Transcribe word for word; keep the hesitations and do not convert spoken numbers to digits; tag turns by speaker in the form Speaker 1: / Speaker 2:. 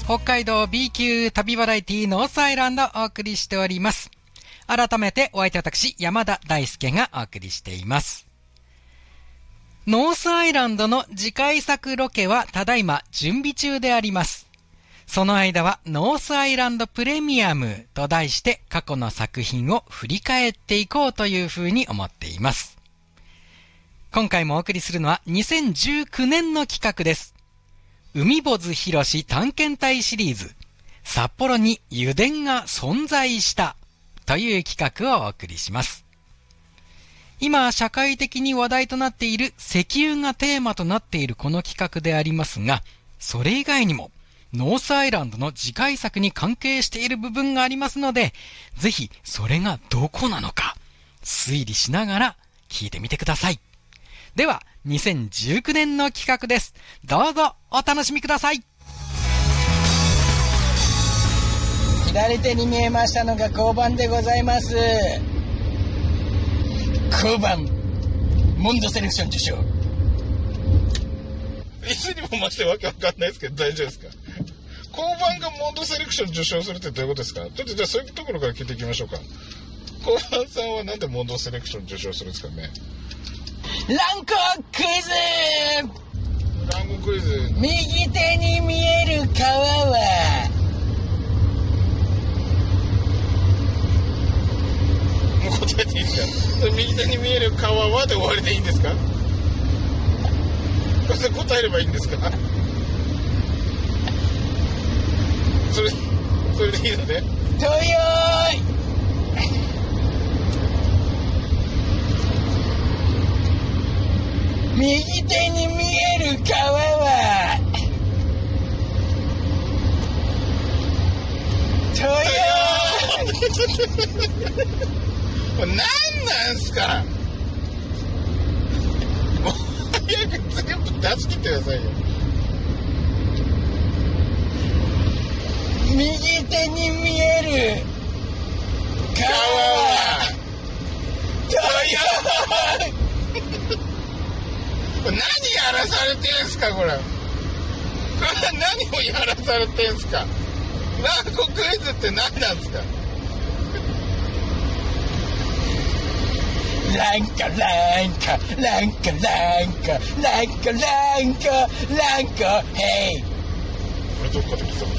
Speaker 1: 北海道 B 級旅バラエティノースアイランドをお送りしております。改めてお相手私山田大輔がお送りしています。ノースアイランドの次回作ロケはただいま準備中であります。その間はノースアイランドプレミアムと題して過去の作品を振り返っていこうというふうに思っています。今回もお送りするのはにせんじゅうきゅうねんの企画です。海坊主ひろし探検隊シリーズ、札幌に油田が存在したという企画をお送りします。今社会的に話題となっている石油がテーマとなっているこの企画でありますが、それ以外にもノースアイランドの次回作に関係している部分がありますので、ぜひそれがどこなのか推理しながら聞いてみてください。ではにせんじゅうきゅうねんの企画です。どうぞお楽しみください。
Speaker 2: 左手に見えましたのが交番でございます。交番モンドセレクション受賞。
Speaker 3: いつにもましてわけわかんないですけど大丈夫ですか？交番がモンドセレクション受賞するってどういうことですか？ちょっとじゃあそういうところから聞いていきましょうか。交番さんはなんでモンドセレクション受賞するんですかね？
Speaker 2: ランコクイズ。
Speaker 3: ランコクイズ。
Speaker 2: 右手に見える川は
Speaker 3: もう答えていいですか？右手に見える川はで終わりでいいんですか？それ答えればいいんですか？それそれでいいのね。
Speaker 2: とよーい。右手に見える川はとよ
Speaker 3: ーい。何なんすか？もう早く全部出し切ってくださいよ。
Speaker 2: 右手に見える川はとよーい。
Speaker 3: 何やらされてんすかこれ。これ何をやらされてんすか。ランコクイズって何なんですか。
Speaker 2: ランカランカランカランカランカランカランカヘイ。
Speaker 3: これどっかで聞いたこと